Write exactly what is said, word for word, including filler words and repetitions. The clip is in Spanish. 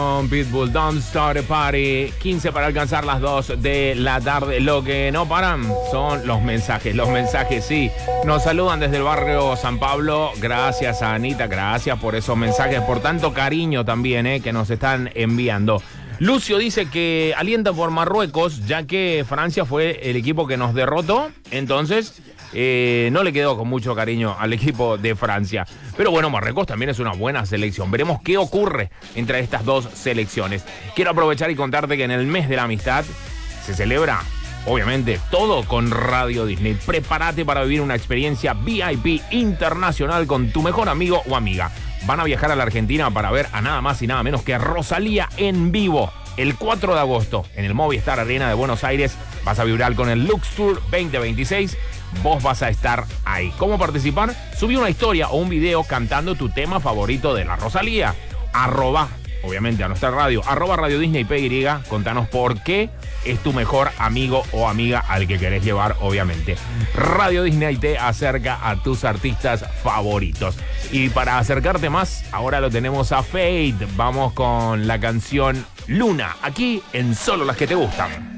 Pitbull, Don't Start a Party. quince para alcanzar las dos de la tarde. Lo que no paran son los mensajes. Los mensajes, sí. Nos saludan desde el barrio San Pablo. Gracias a Anita, gracias por esos mensajes, por tanto cariño también eh, que nos están enviando. Lucio dice que alienta por Marruecos, ya que Francia fue el equipo que nos derrotó. Entonces, eh, no le quedó con mucho cariño al equipo de Francia. Pero bueno, Marruecos también es una buena selección. Veremos qué ocurre entre estas dos selecciones. Quiero aprovechar y contarte que en el mes de la amistad se celebra, obviamente, todo con Radio Disney. Prepárate para vivir una experiencia V I P internacional con tu mejor amigo o amiga. Van a viajar a la Argentina para ver a nada más y nada menos que a Rosalía en vivo. El cuatro de agosto, en el Movistar Arena de Buenos Aires, vas a vibrar con el Lux Tour veinte veintiséis. Vos vas a estar ahí. ¿Cómo participar? Subí una historia o un video cantando tu tema favorito de la Rosalía. Arroba, obviamente, a nuestra radio, arroba Radio Disney P Y. Contanos por qué es tu mejor amigo o amiga al que querés llevar, obviamente. Radio Disney te acerca a tus artistas favoritos. Y para acercarte más, ahora lo tenemos a Fade. Vamos con la canción Luna, aquí en Solo las que te gustan.